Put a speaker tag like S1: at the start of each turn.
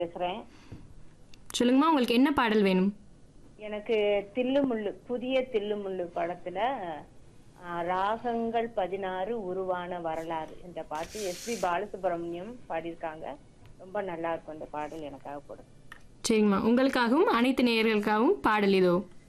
S1: பேசுறேன்.
S2: சொல்லுங்கம்மா, உங்களுக்கு என்ன பாடல் வேணும்?
S1: எனக்கு தில்லுமுள்ளு புதிய தில்லுமுள்ளு படத்துல ராகங்கள் 16 உருவான வரலாறு என்ற பாட்டு எஸ்பி பாலசுப்ரமணியம் பாடியிருக்காங்க. ரொம்ப நல்லா இருக்கும். அந்த பாடல் எனக்காக போடுங்க.
S2: சரிங்கம்மா, உங்களுக்காகவும் அனைத்து நேயர்களுக்காகவும் பாடல் இதோ.